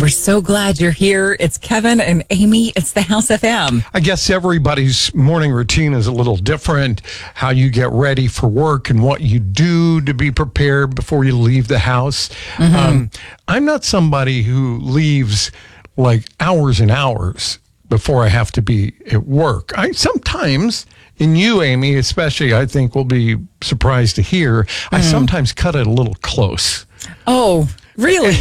We're so glad you're here. It's Kevin and Amy. It's the House FM. I guess everybody's morning routine is a little different. How you get ready for work and what you do to be prepared before you leave the house. I'm not somebody who leaves like hours and hours before I have to be at work. I sometimes, and you, Amy, especially, I think will be surprised to hear, I sometimes cut it a little close. Oh, really?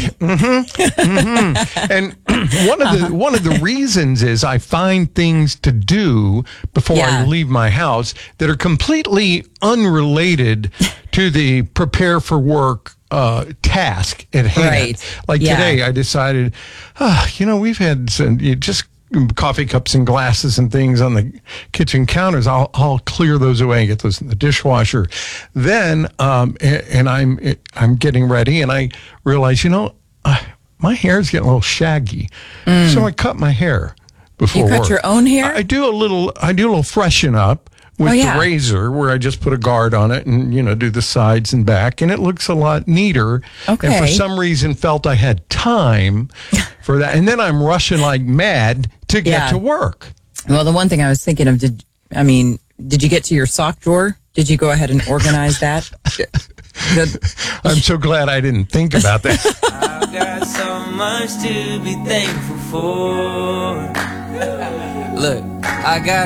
And one of the reasons is I find things to do before I leave my house that are completely unrelated to the prepare for work task at hand. Right. Like today, I decided, we've had just coffee cups and glasses and things on the kitchen counters. I'll clear those away and get those in the dishwasher. Then, and I'm getting ready, and I realize, my hair's getting a little shaggy, so I cut my hair before work. You cut your own hair? I do a little freshen up with the razor, where I just put a guard on it and, do the sides and back, and it looks a lot neater. Okay. And for some reason felt I had time for that. And then I'm rushing like mad to get to work. Well, the one thing I was thinking of, did you get to your sock drawer? Did you go ahead and organize that? I'm so glad I didn't think about that. I've got so much to be thankful for. Look, I got